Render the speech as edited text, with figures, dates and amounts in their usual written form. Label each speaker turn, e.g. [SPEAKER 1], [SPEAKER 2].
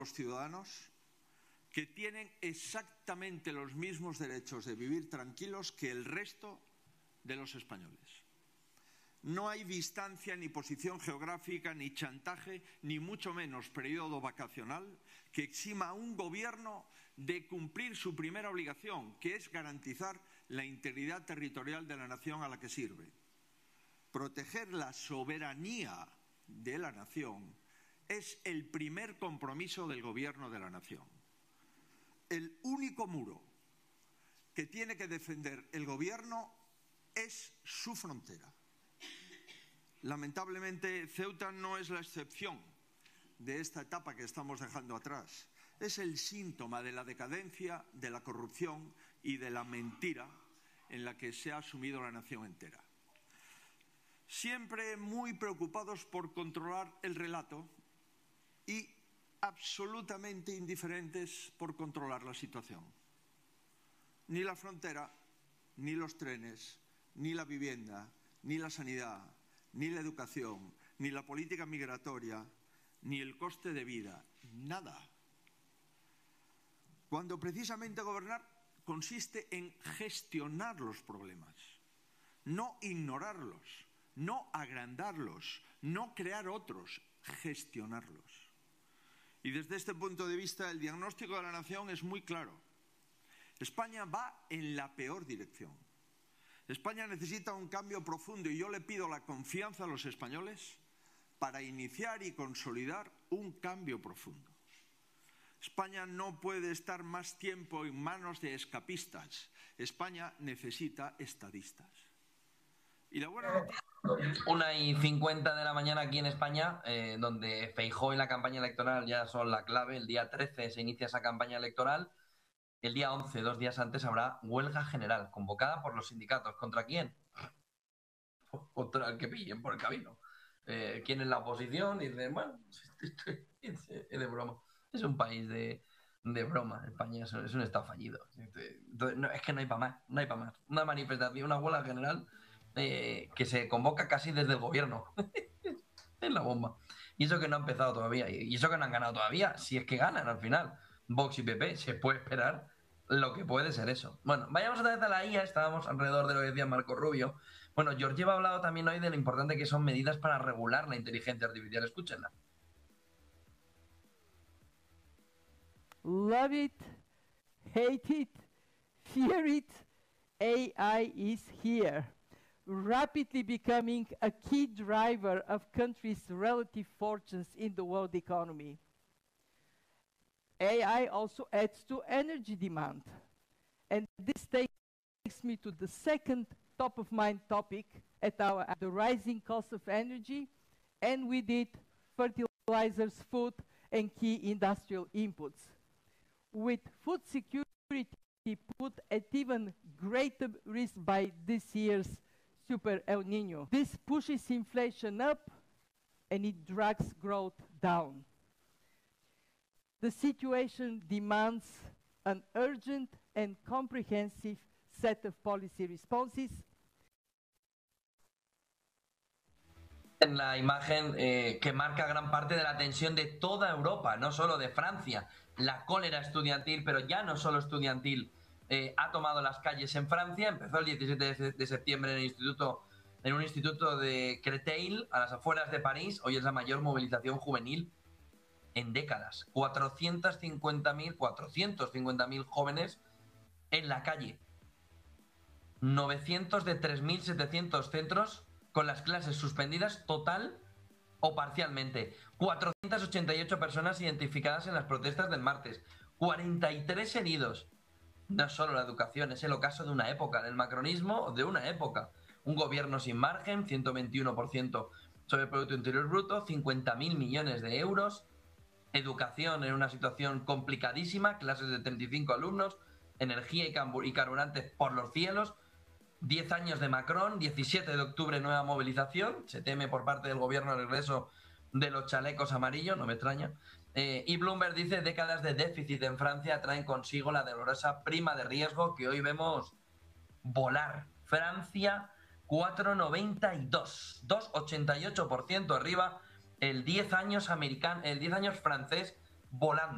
[SPEAKER 1] los ciudadanos que tienen exactamente los mismos derechos de vivir tranquilos que el resto de los españoles. No hay distancia, ni posición geográfica, ni chantaje, ni mucho menos periodo vacacional que exima a un gobierno de cumplir su primera obligación, que es garantizar la integridad territorial de la nación a la que sirve. Proteger la soberanía de la nación es el primer compromiso del gobierno de la nación. El único muro que tiene que defender el gobierno es su frontera. Lamentablemente, Ceuta no es la excepción de esta etapa que estamos dejando atrás. Es el síntoma de la decadencia, de la corrupción y de la mentira en la que se ha asumido la nación entera. Siempre muy preocupados por controlar el relato y absolutamente indiferentes por controlar la situación. Ni la frontera, ni los trenes, ni la vivienda, ni la sanidad, ni la educación, ni la política migratoria, ni el coste de vida, nada. Cuando precisamente gobernar consiste en gestionar los problemas, no ignorarlos, no agrandarlos, no crear otros, gestionarlos. Y desde este punto de vista, el diagnóstico de la nación es muy claro. España va en la peor dirección. España necesita un cambio profundo y yo le pido la confianza a los españoles para iniciar y consolidar un cambio profundo. España no puede estar más tiempo en manos de escapistas. España necesita estadistas. Y la buena noticia...
[SPEAKER 2] 1:50 de la mañana aquí en España, donde Feijóo y la campaña electoral ya son la clave. El día 13 se inicia esa campaña electoral. El día 11, 2 días antes, habrá huelga general convocada por los sindicatos. ¿Contra quién? Contra el que pillen por el camino. ¿Quién es la oposición? Dicen, bueno, es de broma. Es un país de broma. España es un estado fallido. Entonces, no, es que no hay para más. No hay para más. Una manifestación, una huelga general que se convoca casi desde el gobierno. Es la bomba. Y eso que no ha empezado todavía. Y eso que no han ganado todavía. Si es que ganan al final. Vox y PP, se puede esperar lo que puede ser eso. Bueno, vayamos otra vez a la IA. Estábamos alrededor de lo que decía Marco Rubio. Bueno, Georgieva ha hablado también hoy de lo importante que son medidas para regular la inteligencia artificial. Escúchenla.
[SPEAKER 3] Love it, hate it, fear it, AI is here, rapidly becoming a key driver of countries' relative fortunes in the world economy. AI also adds to energy demand. And this takes me to the second top-of-mind topic the rising cost of energy, and with it, fertilizers, food, and key industrial inputs. With food security put at even greater risk by this year's Super El Niño. This pushes inflation up, and it drags growth down. The situation demands an urgent and comprehensive set of policy responses.
[SPEAKER 2] En la imagen que marca gran parte de la tensión de toda Europa, no solo de Francia. La cólera estudiantil, pero ya no solo estudiantil, ha tomado las calles en Francia. Empezó el 17 de septiembre en un instituto de Créteil, a las afueras de París. Hoy es la mayor movilización juvenil en décadas. 450.000 jóvenes en la calle. 900 de 3.700 centros con las clases suspendidas total o parcialmente. 488 personas identificadas en las protestas del martes. 43 heridos. No es solo la educación, es el ocaso de una época, del macronismo de una época. Un gobierno sin margen, 121% sobre el Producto Interior Bruto, 50.000 millones de euros. Educación en una situación complicadísima, clases de 35 alumnos, energía y carburantes por los cielos. 10 años de Macron, 17 de octubre nueva movilización, se teme por parte del gobierno el regreso de los chalecos amarillos, no me extraña. Y Bloomberg dice, décadas de déficit en Francia traen consigo la dolorosa prima de riesgo que hoy vemos volar. Francia, 4,92, 2,88% arriba, el 10 años francés volando.